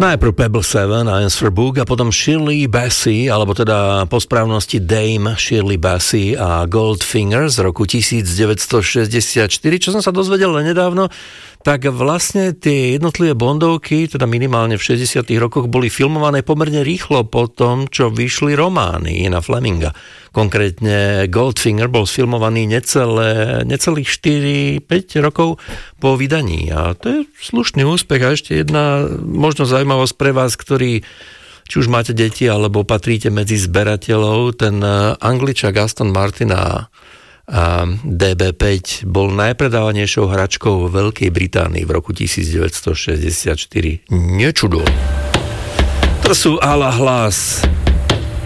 Najprv Pebble 7 a Answer Book a potom Shirley Bassey, alebo teda po správnosti Dame Shirley Bassey a Goldfinger z roku 1964, čo som sa dozvedel len nedávno, tak vlastne tie jednotlivé bondovky, teda minimálne v 60. rokoch, boli filmované pomerne rýchlo po tom, čo vyšli romány na Fleminga. Konkrétne Goldfinger bol sfilmovaný necelých 4-5 rokov po vydaní. A to je slušný úspech. A ešte jedna možno zaujímavosť pre vás, ktorí či už máte deti, alebo patríte medzi zberateľov, ten Angličák Aston Martin a DB5 bol najpredávanejšou hračkou vo Veľkej Británii v roku 1964. Nečudo. To sú Ala Hlas.